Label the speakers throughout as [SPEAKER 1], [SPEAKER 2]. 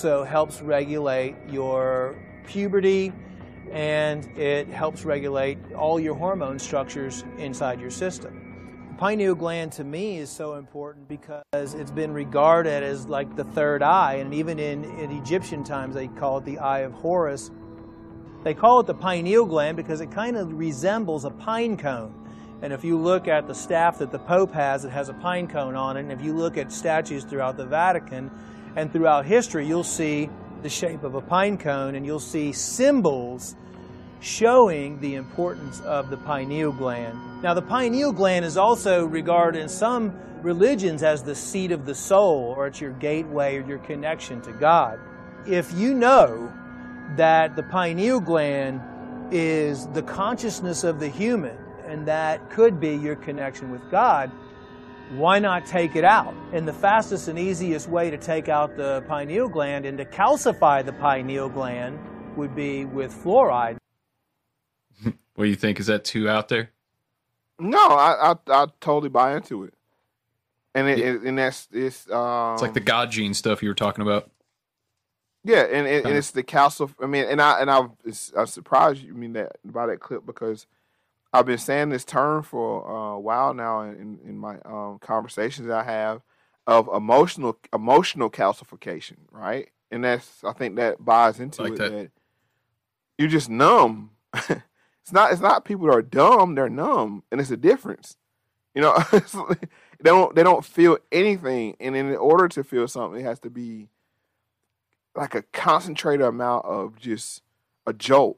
[SPEAKER 1] also helps regulate your puberty, and it helps regulate all your hormone structures inside your system. The pineal gland to me is so important because it's been regarded as like the third eye, and even in Egyptian times they call it the eye of Horus. They call it the pineal gland because it kind of resembles a pine cone. And if you look at the staff that the Pope has, it has a pine cone on it. And if you look at statues throughout the Vatican and throughout history, you'll see the shape of a pine cone, and you'll see symbols showing the importance of the pineal gland. Now, the pineal gland is also regarded in some religions as the seat of the soul, or it's your gateway or your connection to God. If you know that the pineal gland is the consciousness of the human, and that could be your connection with God, why not take it out? And the fastest and easiest way to take out the pineal gland and to calcify the pineal gland would be with fluoride.
[SPEAKER 2] What do you think? Is that too out there?
[SPEAKER 3] No, I totally buy into it. And it's
[SPEAKER 2] it's like the God gene stuff you were talking about.
[SPEAKER 3] Yeah, and it's the calcif. I mean, I'm surprised you mean that by that clip, because I've been saying this term for a while now in my conversations that I have of emotional calcification, right? And I think that buys into
[SPEAKER 2] like
[SPEAKER 3] it
[SPEAKER 2] that
[SPEAKER 3] you're just numb. It's not people that are dumb; they're numb, and it's a difference. You know, they don't feel anything, and in order to feel something, it has to be like a concentrated amount of just a jolt.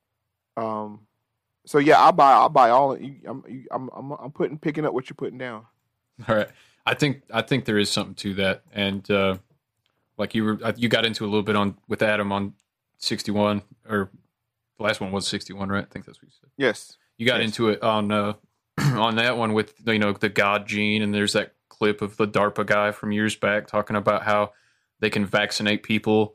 [SPEAKER 3] So yeah, I buy all. I'm picking up what you're putting down.
[SPEAKER 2] All right, I think there is something to that, and like you got into a little bit with Adam on 61, or the last one was 61, right? I think that's what you said.
[SPEAKER 3] Yes,
[SPEAKER 2] you got into it on on that one with the God gene, and there's that clip of the DARPA guy from years back talking about how they can vaccinate people,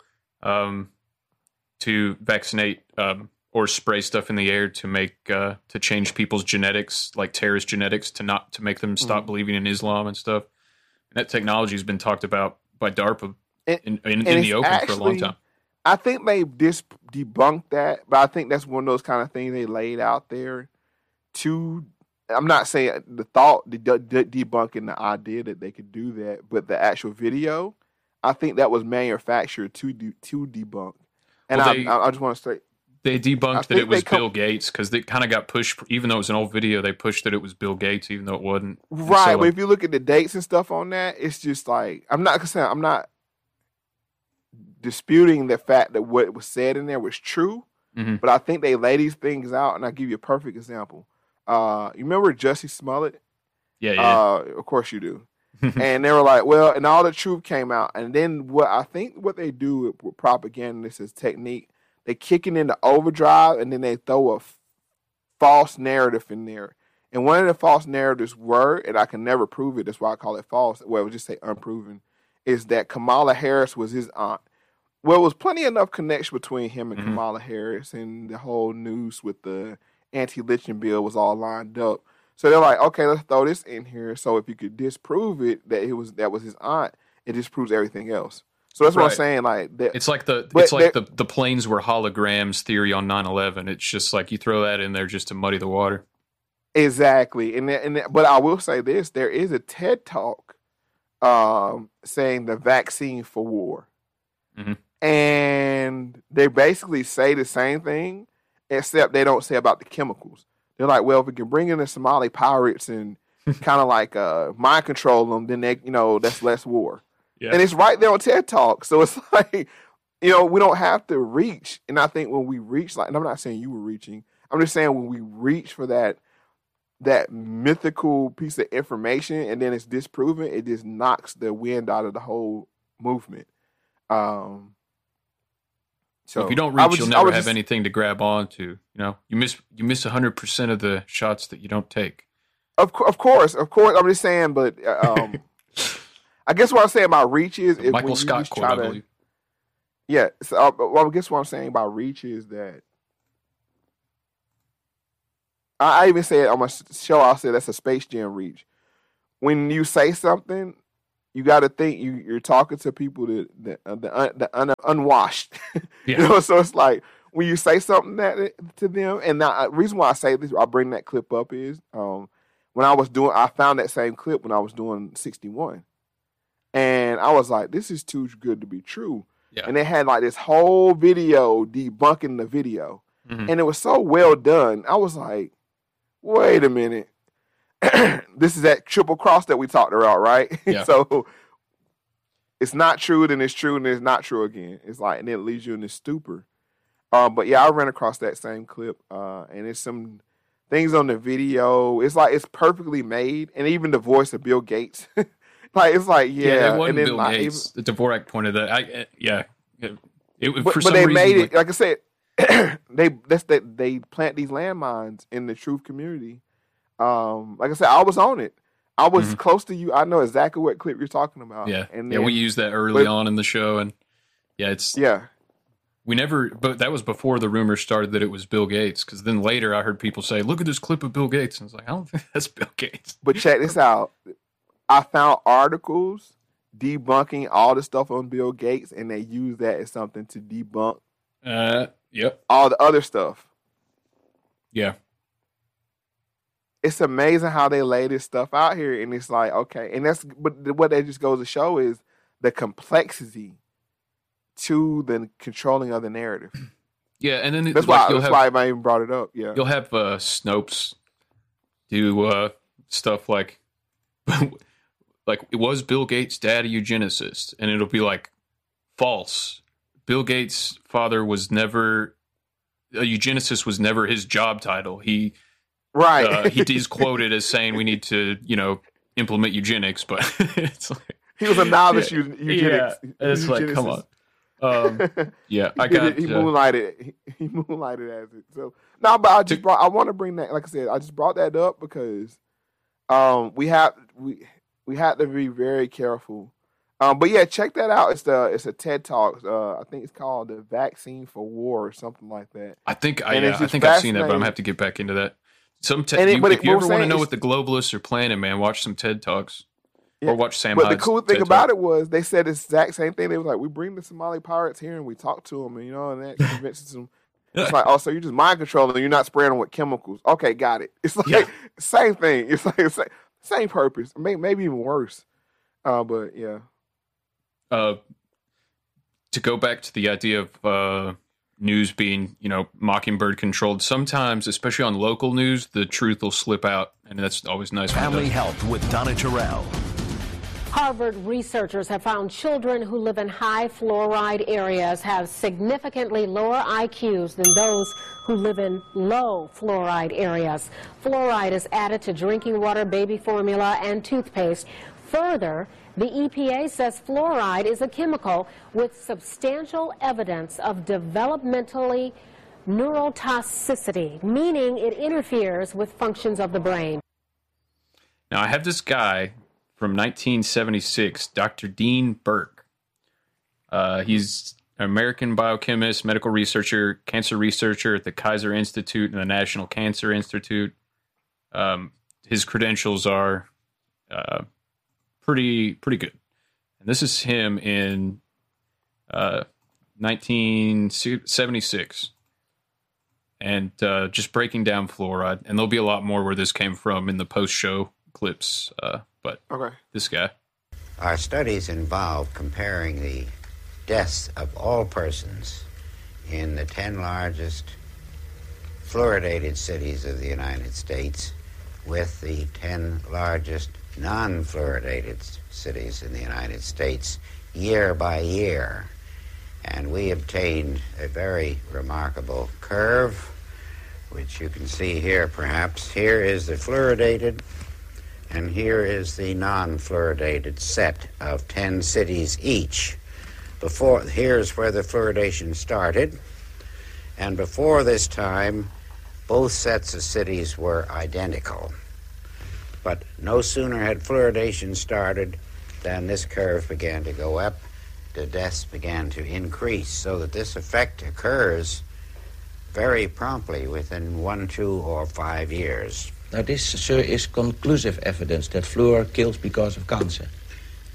[SPEAKER 2] to vaccinate or spray stuff in the air to make to change people's genetics, like terrorist genetics, to make them stop believing in Islam and stuff. And that technology has been talked about by DARPA in the open for a long time.
[SPEAKER 3] I think they debunked that, but I think that's one of those kind of things they laid out there to. I'm not saying the thought, debunking the idea that they could do that, but the actual video, I think that was manufactured to debunk. And I just want to say,
[SPEAKER 2] they debunked that it was Bill Gates, because they kind of got pushed, even though it was an old video, they pushed that it was Bill Gates, even though it wasn't.
[SPEAKER 3] Right, so, but if you look at the dates and stuff on that, it's just like, I'm not disputing the fact that what was said in there was true, but I think they lay these things out, and I'll give you a perfect example. You remember Jussie Smollett?
[SPEAKER 2] Yeah.
[SPEAKER 3] Of course you do. And they were like, well, and all the truth came out. And then what they do with propaganda, this is technique, they kick it into overdrive, and then they throw a false narrative in there. And one of the false narratives were, and I can never prove it, that's why I call it false, well, we'll just say unproven, is that Kamala Harris was his aunt. Well, it was plenty enough connection between him and Kamala Harris, and the whole news with the anti-lynching bill was all lined up. So they're like, okay, let's throw this in here. So if you could disprove it that that was his aunt, it disproves everything else. So that's what I'm saying. Like
[SPEAKER 2] it's like the planes were holograms theory on 9/11. It's just like you throw that in there just to muddy the water.
[SPEAKER 3] Exactly. But I will say this: there is a TED Talk saying the vaccine for war, and they basically say the same thing, except they don't say about the chemicals. They're like, well, if we can bring in the Somali pirates and kind of like mind control them, then that's less war. Yeah. And it's right there on TED Talk. So it's like, we don't have to reach. And I think when we reach, and I'm not saying you were reaching, I'm just saying when we reach for that mythical piece of information and then it's disproven, it just knocks the wind out of the whole movement.
[SPEAKER 2] So if you don't reach, you'll never have anything to grab onto. You miss 100% of the shots that you don't take.
[SPEAKER 3] Of course. I'm just saying, but I guess what I'm saying about reach is
[SPEAKER 2] Michael Scott quote, I believe.
[SPEAKER 3] Yeah. So, I guess what I'm saying about reach is that I even said on my show, I said that's a Space Jam reach. When you say something, you got to think you're talking to people the unwashed.
[SPEAKER 2] Yeah.
[SPEAKER 3] You know, so it's like when you say something to them, and the reason why I say this, I bring that clip up is when I found that same clip when I was doing 61, and I was like, this is too good to be true.
[SPEAKER 2] Yeah.
[SPEAKER 3] And they had like this whole video debunking the video, and it was so well done. I was like, wait a minute. This is that triple cross that we talked about, right?
[SPEAKER 2] Yeah.
[SPEAKER 3] So it's not true, then it's true, and then it's not true again. It's like, and then it leaves you in this stupor. But yeah, I ran across that same clip, and it's some things on the video. It's like it's perfectly made, and even the voice of Bill Gates, like it's like
[SPEAKER 2] it wasn't
[SPEAKER 3] and then
[SPEAKER 2] Bill
[SPEAKER 3] like,
[SPEAKER 2] Gates. Dvorak pointed that.
[SPEAKER 3] But they made it like I said. They plant these landmines in the truth community. Like I said, I was on it. I was close to you. I know exactly what clip you're talking about.
[SPEAKER 2] Yeah,
[SPEAKER 3] and then,
[SPEAKER 2] we used that early on in the show, and we never. But that was before the rumor started that it was Bill Gates. Because then later, I heard people say, "Look at this clip of Bill Gates," and I was like, "I don't think that's Bill Gates."
[SPEAKER 3] But check this out. I found articles debunking all the stuff on Bill Gates, and they use that as something to debunk.
[SPEAKER 2] Yep.
[SPEAKER 3] All the other stuff.
[SPEAKER 2] Yeah.
[SPEAKER 3] It's amazing how they lay this stuff out here, and it's like, okay, and but what that just goes to show is the complexity to the controlling of the narrative.
[SPEAKER 2] Yeah, and then
[SPEAKER 3] that's why I even brought it up. Yeah,
[SPEAKER 2] you'll have Snopes do stuff like was Bill Gates' dad a eugenicist, and it'll be like false. Bill Gates' father was never a eugenicist. Was never his job title. He is quoted as saying we need to, implement eugenics, but it's like
[SPEAKER 3] he was a novice eugenics.
[SPEAKER 2] Yeah, it's like, come on. He
[SPEAKER 3] moonlighted. He moonlighted as it. So no, but I want to bring that. Like I said, I just brought that up because we have to be very careful. But yeah, check that out. It's a TED Talk. I think it's called "The Vaccine for War" or something like that.
[SPEAKER 2] I think I've seen that, but I'm gonna have to get back into that. If you ever want to know what the globalists are planning, man, watch some TED Talks or watch Sam Hyde's
[SPEAKER 3] But the cool thing about it was they said the exact same thing. They were like, we bring the Somali pirates here and we talk to them, and that convinces them. It's like, oh, so you're just mind controlling. You're not spraying them with chemicals. Okay, got it. It's like same thing. It's like same purpose. Maybe even worse. But yeah.
[SPEAKER 2] To go back to the idea of news being, Mockingbird controlled, sometimes, especially on local news, the truth will slip out, and that's always nice.
[SPEAKER 4] Family Health with Donna Terrell.
[SPEAKER 5] Harvard researchers have found children who live in high fluoride areas have significantly lower IQs than those who live in low fluoride areas. Fluoride is added to drinking water, baby formula, and toothpaste. Further, the EPA says fluoride is a chemical with substantial evidence of developmentally neurotoxicity, meaning it interferes with functions of the brain.
[SPEAKER 2] Now, I have this guy from 1976, Dr. Dean Burke. He's an American biochemist, medical researcher, cancer researcher at the Kaiser Institute and the National Cancer Institute. His credentials are pretty good. And this is him in 1976. And just breaking down fluoride. And there'll be a lot more where this came from in the post-show clips. But this guy.
[SPEAKER 6] Our studies involve comparing the deaths of all persons in the 10 largest fluoridated cities of the United States with the 10 largest non-fluoridated cities in the United States year by year. And we obtained a very remarkable curve, which you can see here perhaps. Here is the fluoridated, and here is the non-fluoridated set of 10 cities each. Here's where the fluoridation started, and before this time, both sets of cities were identical. But no sooner had fluoridation started than this curve began to go up, the deaths began to increase, so that this effect occurs very promptly within 1, 2, or 5 years.
[SPEAKER 7] Now this, sir, is conclusive evidence that fluor kills because of cancer.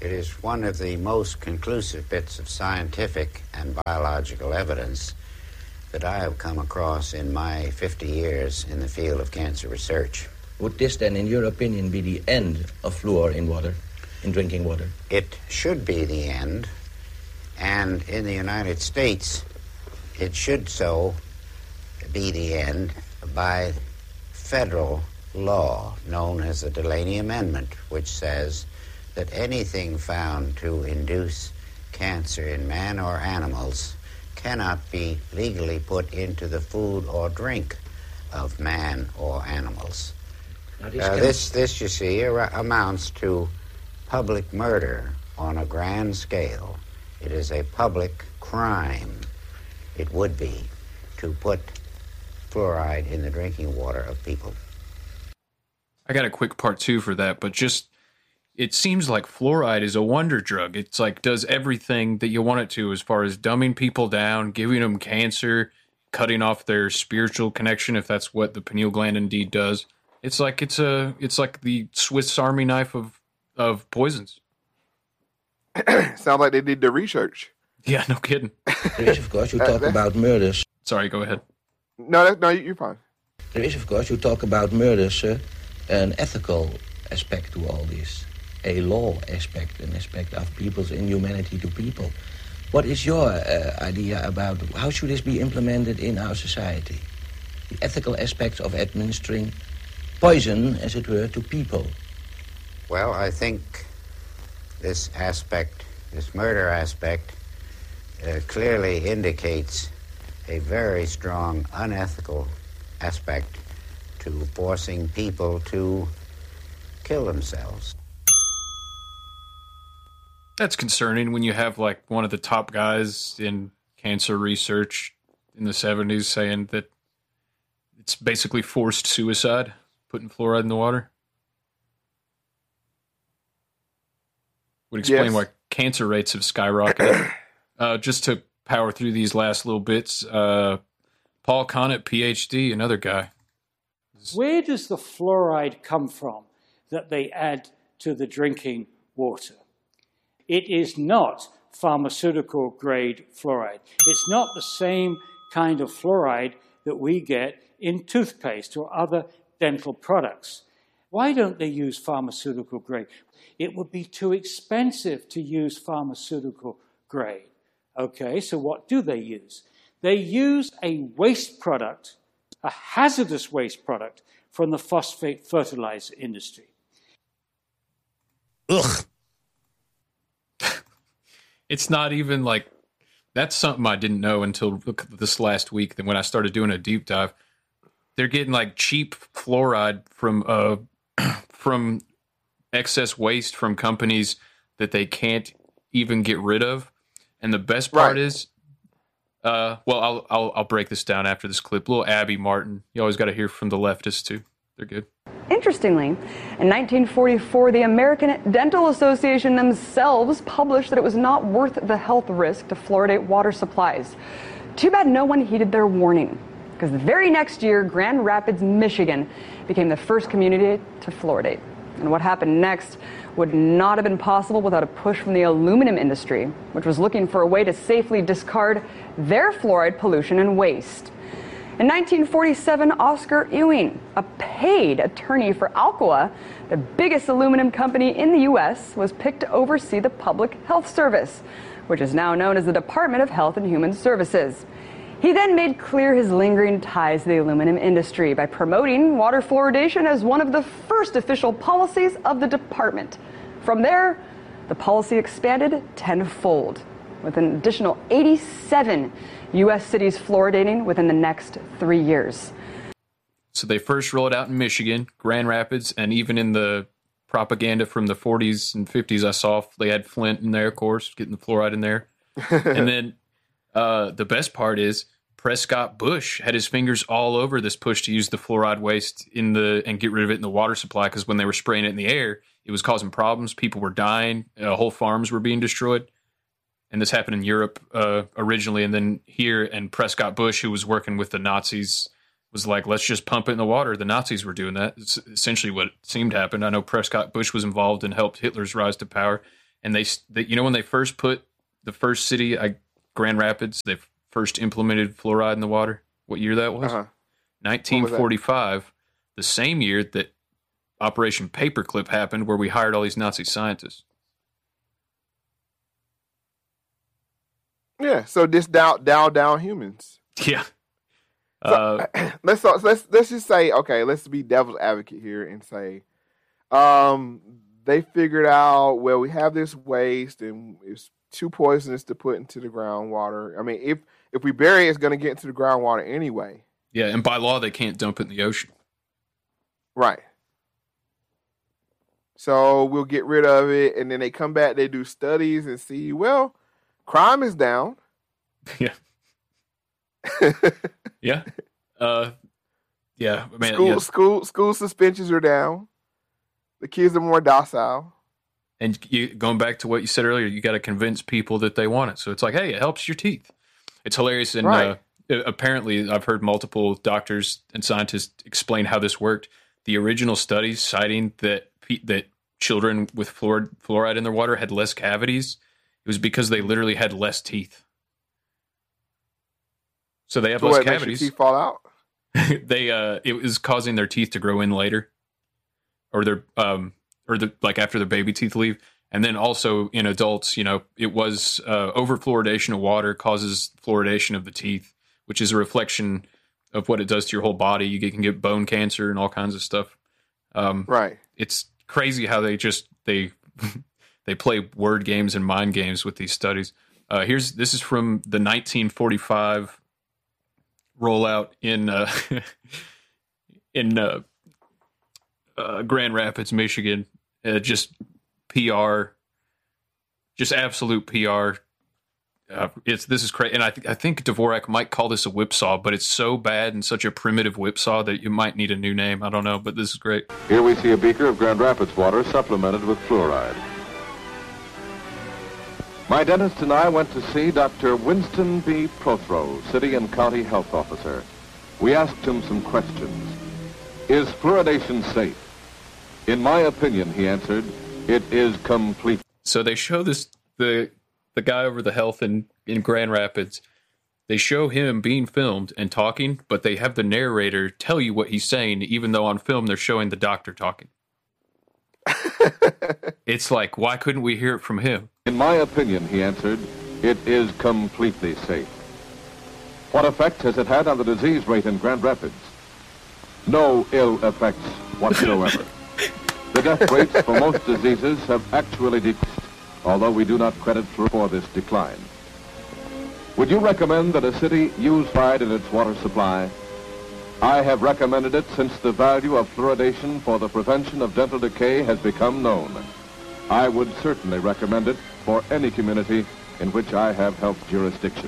[SPEAKER 6] It is one of the most conclusive bits of scientific and biological evidence that I have come across in my 50 years in the field of cancer research.
[SPEAKER 7] Would this then, in your opinion, be the end of fluor in water, in drinking water?
[SPEAKER 6] It should be the end, and in the United States, it should so be the end by federal law known as the Delaney Amendment, which says that anything found to induce cancer in man or animals cannot be legally put into the food or drink of man or animals. This, you see, amounts to public murder on a grand scale. It is a public crime, it would be, to put fluoride in the drinking water of people.
[SPEAKER 2] I got a quick part two for that, but just, it seems like fluoride is a wonder drug. It's like does everything that you want it to as far as dumbing people down, giving them cancer, cutting off their spiritual connection, if that's what the pineal gland indeed does. It's like the Swiss Army knife of poisons.
[SPEAKER 3] Sounds like they did the research.
[SPEAKER 2] Yeah, no kidding.
[SPEAKER 7] There is, of course, you talk about murders.
[SPEAKER 2] Sorry, go ahead.
[SPEAKER 3] No, you're fine.
[SPEAKER 7] There is, of course, you talk about murders, an ethical aspect to all this, a law aspect, an aspect of people's inhumanity to people. What is your idea about how should this be implemented in our society? The ethical aspects of administering poison, as it were, to people.
[SPEAKER 6] Well, I think this aspect, this murder aspect, clearly indicates a very strong unethical aspect to forcing people to kill themselves.
[SPEAKER 2] That's concerning when you have like one of the top guys in cancer research in the 70s saying that it's basically forced suicide, putting fluoride in the water. Would explain why cancer rates have skyrocketed. Just to power through these last little bits, Paul Connett, PhD, another guy.
[SPEAKER 8] Where does the fluoride come from that they add to the drinking water? It is not pharmaceutical-grade fluoride. It's not the same kind of fluoride that we get in toothpaste or other dental products. Why don't they use pharmaceutical grade? It would be too expensive to use pharmaceutical grade. Okay, so what do they use? They use a waste product, a hazardous waste product from the phosphate fertilizer industry.
[SPEAKER 7] Ugh.
[SPEAKER 2] It's not even like, that's something I didn't know until this last week. Then when I started doing a deep dive, they're getting like cheap fluoride from excess waste from companies that they can't even get rid of. And the best part is, well, I'll break this down after this clip. Little Abby Martin. You always got to hear from the leftists too. They're good.
[SPEAKER 9] Interestingly, in 1944, the American Dental Association themselves published that it was not worth the health risk to fluoridate water supplies. Too bad no one heeded their warning, because the very next year, Grand Rapids, Michigan became the first community to fluoridate. And what happened next would not have been possible without a push from the aluminum industry, which was looking for a way to safely discard their fluoride pollution and waste. In 1947, Oscar Ewing, a paid attorney for Alcoa, the biggest aluminum company in the U.S., was picked to oversee the Public Health Service, which is now known as the Department of Health and Human Services. He then made clear his lingering ties to the aluminum industry by promoting water fluoridation as one of the first official policies of the department. From there, the policy expanded tenfold, with an additional 87 U.S. cities fluoridating within the next 3 years.
[SPEAKER 2] So they first rolled out in Michigan, Grand Rapids, and even in the propaganda from the 40s and 50s, I saw they had Flint in there, of course, getting the fluoride in there. And then the best part is Prescott Bush had his fingers all over this push to use the fluoride waste and get rid of it in the water supply, because when they were spraying it in the air, it was causing problems. People were dying. Whole farms were being destroyed. And this happened in Europe originally, and then here. And Prescott Bush, who was working with the Nazis, was like, let's just pump it in the water. The Nazis were doing that. It's essentially what seemed to happen. I know Prescott Bush was involved and helped Hitler's rise to power. And when they first put the first city, Grand Rapids, they first implemented fluoride in the water. What year that was? 1945, the same year that Operation Paperclip happened, where we hired all these Nazi scientists.
[SPEAKER 3] Yeah, so this down humans.
[SPEAKER 2] Yeah.
[SPEAKER 3] So, let's just say, okay, let's be devil's advocate here and say, they figured out, well, we have this waste and it's too poisonous to put into the groundwater. I mean, if we bury it, it's going to get into the groundwater anyway.
[SPEAKER 2] Yeah, and by law, they can't dump it in the ocean.
[SPEAKER 3] Right. So we'll get rid of it, and then they come back, they do studies and see, well, crime is down.
[SPEAKER 2] Yeah. Yeah. Yeah. Man,
[SPEAKER 3] School suspensions are down. The kids are more docile.
[SPEAKER 2] And going back to what you said earlier, you got to convince people that they want it. So it's like, hey, it helps your teeth. It's hilarious. And apparently, I've heard multiple doctors and scientists explain how this worked. The original studies citing that children with fluoride in their water had less cavities, it was because they literally had less teeth. So they have less cavities.
[SPEAKER 3] Makes your teeth fall out?
[SPEAKER 2] It was causing their teeth to grow in later, or like after the baby teeth leave. And then also in adults, it was over fluoridation of water causes fluoridation of the teeth, which is a reflection of what it does to your whole body. You can get bone cancer and all kinds of stuff.
[SPEAKER 3] Right.
[SPEAKER 2] It's crazy how they they play word games and mind games with these studies. This is from the 1945 rollout in Grand Rapids, Michigan. Just PR, just absolute PR. This is crazy, and I think Dvorak might call this a whipsaw, but it's so bad and such a primitive whipsaw that you might need a new name. I don't know, but this is great.
[SPEAKER 10] Here we see a beaker of Grand Rapids water supplemented with fluoride. My dentist and I went to see Dr. Winston B. Prothro, City and County Health Officer. We asked him some questions. Is fluoridation safe? In my opinion, he answered, it is complete.
[SPEAKER 2] So they show the guy over the health in Grand Rapids. They show him being filmed and talking, but they have the narrator tell you what he's saying, even though on film they're showing the doctor talking. It's like, why couldn't we hear it from him?
[SPEAKER 10] In my opinion, he answered, it is completely safe. What effect has it had on the disease rate in Grand Rapids? No ill effects whatsoever. The death rates for most diseases have actually decreased, although we do not credit for this decline. Would you recommend that a city use fluoride in its water supply? I have recommended it since the value of fluoridation for the prevention of dental decay has become known. I would certainly recommend it for any community in which I have health jurisdiction.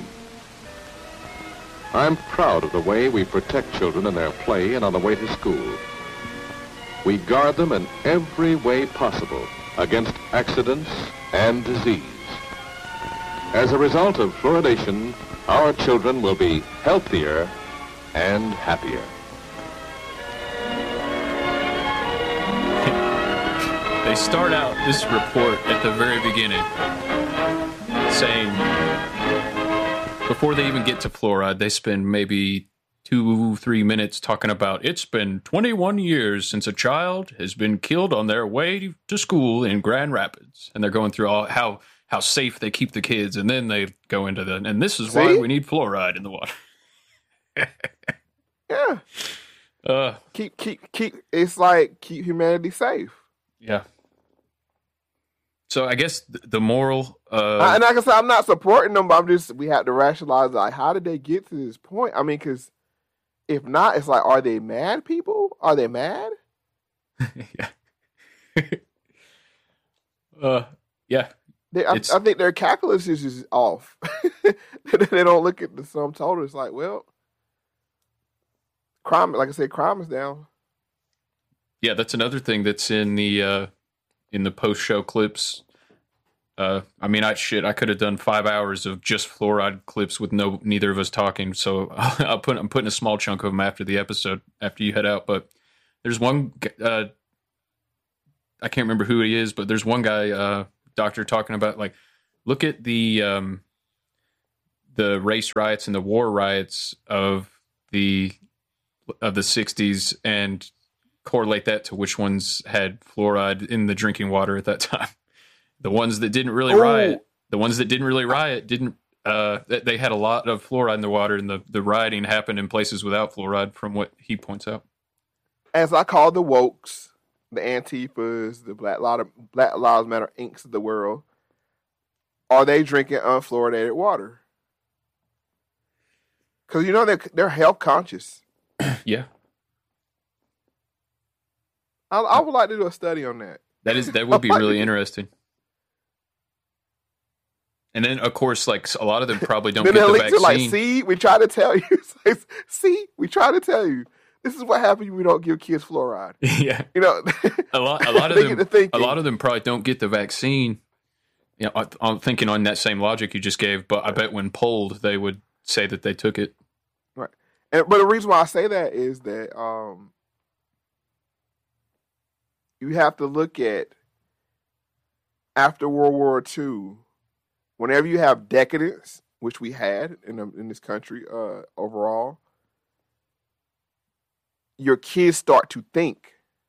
[SPEAKER 10] I'm proud of the way we protect children in their play and on the way to school. We guard them in every way possible against accidents and disease. As a result of fluoridation, our children will be healthier and happier.
[SPEAKER 2] They start out this report at the very beginning saying, before they even get to fluoride, they spend maybe 2-3 minutes talking about it's been 21 years since a child has been killed on their way to school in Grand Rapids. And they're going through all how safe they keep the kids. And then they go into and this is why we need fluoride in the water.
[SPEAKER 3] Yeah. Keep. It's like keep humanity safe.
[SPEAKER 2] Yeah. So I guess the moral.
[SPEAKER 3] And like I said, I'm not supporting them, but we have to rationalize like how did they get to this point? I mean, because if not, it's like, are they mad people? Are they mad?
[SPEAKER 2] Yeah. Yeah.
[SPEAKER 3] I think their calculus is just off. They don't look at the sum total. It's like, well, crime. Like I said, crime is down.
[SPEAKER 2] Yeah, that's another thing that's in the post-show clips. I mean, I could have done 5 hours of just fluoride clips with neither of us talking. So I'm putting a small chunk of them after the episode, after you head out. But there's one, I can't remember who he is, but there's one guy, doctor talking about, like, look at the race riots and the war riots of the 60s and correlate that to which ones had fluoride in the drinking water at that time. The ones that didn't really riot didn't. They had a lot of fluoride in the water, and the rioting happened in places without fluoride, from what he points out.
[SPEAKER 3] As I call the wokes, the Antifas, the Black Lives Matter Incs of the world, are they drinking unfluoridated water? Because, you know, they're health conscious.
[SPEAKER 2] Yeah.
[SPEAKER 3] I would like to do a study on that.
[SPEAKER 2] That would be really interesting. And then, of course, like, a lot of them probably don't get the vaccine.
[SPEAKER 3] Like, see, we try to tell you. See, we try to tell you. This is what happens when we don't give kids fluoride.
[SPEAKER 2] Yeah.
[SPEAKER 3] You know,
[SPEAKER 2] a lot of them probably don't get the vaccine. You know, I'm thinking on that same logic you just gave, but I bet when polled, they would say that they took it.
[SPEAKER 3] Right. But the reason why I say that is that you have to look at after World War II, whenever you have decadence, which we had in this country overall, your kids start to think,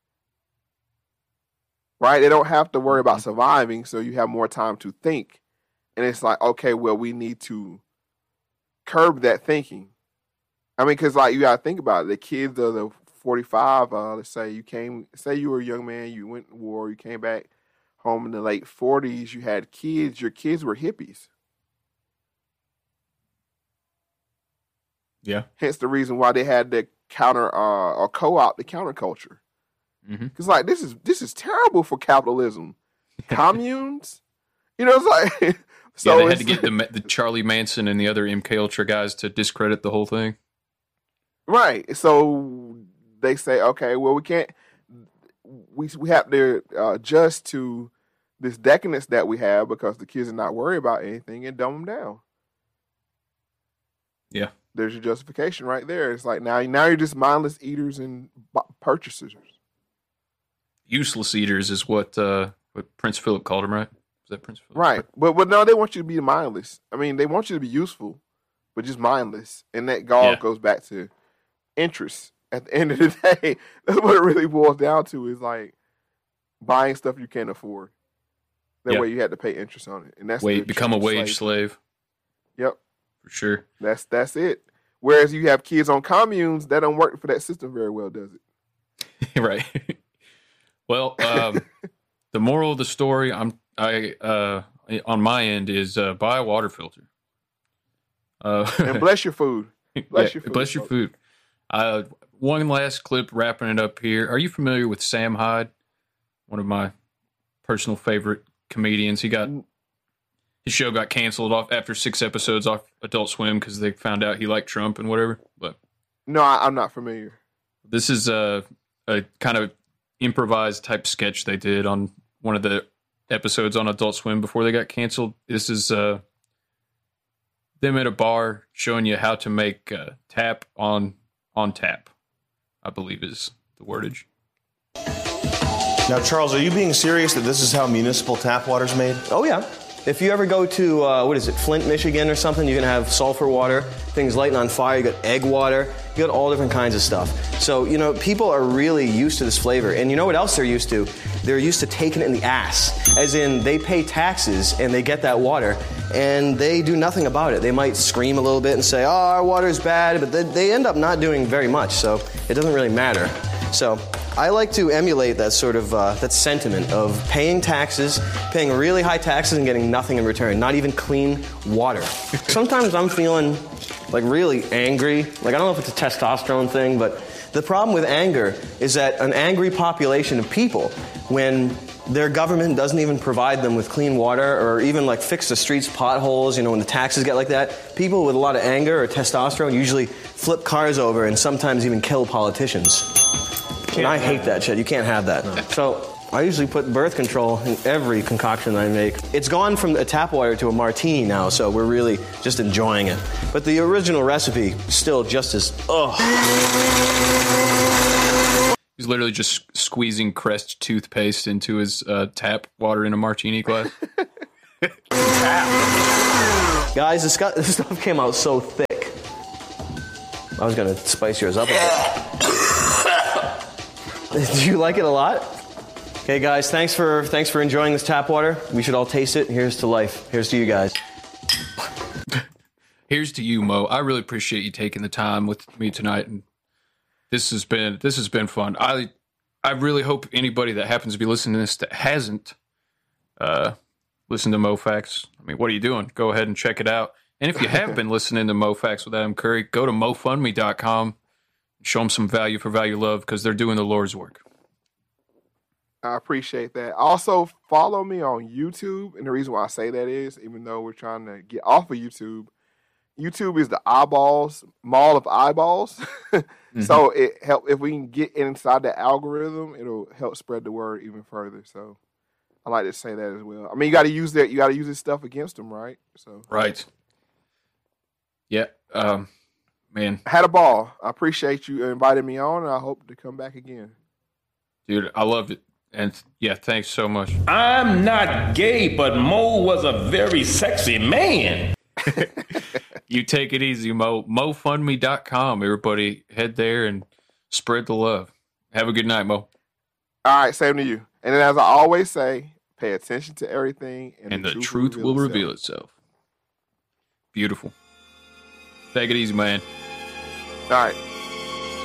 [SPEAKER 3] right? They don't have to worry about surviving, so you have more time to think. And it's like, okay, well, we need to curb that thinking. I mean, because, like, you got to think about it. The kids of the 45, let's say you were a young man, you went to war, you came back home in the late 40s, you had kids, your kids were hippies.
[SPEAKER 2] Yeah.
[SPEAKER 3] Hence the reason why they had the counter or co-op the counterculture. Because like this is terrible for capitalism. Communes, you know, it's like
[SPEAKER 2] so they had to get the Charlie Manson and the other MK Ultra guys to discredit the whole thing.
[SPEAKER 3] Right. So they say, okay, well, we can't. We have to adjust to this decadence that we have because the kids are not worried about anything and dumb them down.
[SPEAKER 2] Yeah.
[SPEAKER 3] There's your justification right there. It's like now you're just mindless eaters and purchasers.
[SPEAKER 2] Useless eaters is what Prince Philip called them, right? Is that Prince Philip?
[SPEAKER 3] Right. But no, they want you to be mindless. I mean, they want you to be useful, but just mindless. And that goes back to interest. At the end of the day, that's what it really boils down to is like buying stuff you can't afford. That way you had to pay interest on it. And that's
[SPEAKER 2] become a wage slave.
[SPEAKER 3] Yep.
[SPEAKER 2] For sure.
[SPEAKER 3] That's it. Whereas you have kids on communes, that don't work for that system very well, does it?
[SPEAKER 2] Right. Well, the moral of the story, on my end is buy a water filter.
[SPEAKER 3] And bless your food. Bless your food.
[SPEAKER 2] One last clip, wrapping it up here. Are you familiar with Sam Hyde? One of my personal favorite comedians. His show got canceled off after 6 episodes off Adult Swim because they found out he liked Trump and whatever. But
[SPEAKER 3] no, I'm not familiar.
[SPEAKER 2] This is a kind of improvised type sketch they did on one of the episodes on Adult Swim before they got canceled. This is them at a bar showing you how to make tap on tap, I believe is the wordage.
[SPEAKER 11] Now, Charles, are you being serious that this is how municipal tap water is made?
[SPEAKER 12] Oh, yeah. If you ever go to, Flint, Michigan or something, you're going to have sulfur water, things lighting on fire, you got egg water, you got all different kinds of stuff. So, you know, people are really used to this flavor. And you know what else they're used to? They're used to taking it in the ass. As in, they pay taxes and they get that water and they do nothing about it. They might scream a little bit and say, oh, our water's bad, but they end up not doing very much, so it doesn't really matter. So I like to emulate that sort of that sentiment of paying taxes, paying really high taxes and getting nothing in return, not even clean water. Sometimes I'm feeling like really angry. Like, I don't know if it's a testosterone thing, but the problem with anger is that an angry population of people, when their government doesn't even provide them with clean water or even like fix the streets potholes, you know, when the taxes get like that, people with a lot of anger or testosterone usually flip cars over and sometimes even kill politicians. And I hate that shit. You can't have that. No. So I usually put birth control in every concoction I make. It's gone from a tap water to a martini now, so we're really just enjoying it. But the original recipe, still just as,
[SPEAKER 2] He's literally just squeezing Crest toothpaste into his tap water in a martini glass.
[SPEAKER 12] Guys, this stuff came out so thick. I was going to spice yours up a bit. Do you like it a lot? Okay, guys, thanks for enjoying this tap water. We should all taste it. Here's to life. Here's to you guys.
[SPEAKER 2] Here's to you, Mo. I really appreciate you taking the time with me tonight, and this has been fun. I really hope anybody that happens to be listening to this that hasn't listened to MoFax, I mean, what are you doing? Go ahead and check it out. And if you have been listening to MoFax with Adam Curry, go to MoFundMe.com and show them some value for value love, because they're doing the Lord's work.
[SPEAKER 3] I appreciate that. Also, follow me on YouTube. And the reason why I say that is, even though we're trying to get off of YouTube, YouTube is the mall of eyeballs. So it help if we can get inside the algorithm, it'll help spread the word even further. So I like to say that as well. I mean, you got to use this stuff against them, right? So
[SPEAKER 2] right. Yeah, man.
[SPEAKER 3] I had a ball. I appreciate you inviting me on, and I hope to come back again.
[SPEAKER 2] Dude, I loved it. And yeah, thanks so much.
[SPEAKER 13] I'm not gay, but Mo was a very sexy man.
[SPEAKER 2] You take it easy, Mo. MoFundMe.com. Everybody head there and spread the love. Have a good night, Mo.
[SPEAKER 3] All right, same to you. And then, as I always say, pay attention to everything,
[SPEAKER 2] and the truth will reveal itself. Beautiful. Take it easy, man.
[SPEAKER 3] All right.